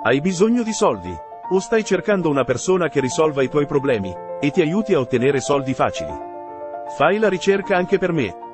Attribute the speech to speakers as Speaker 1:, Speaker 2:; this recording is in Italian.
Speaker 1: Hai bisogno di soldi? O stai cercando una persona che risolva i tuoi problemi e ti aiuti a ottenere soldi facili? Fai la ricerca anche per me.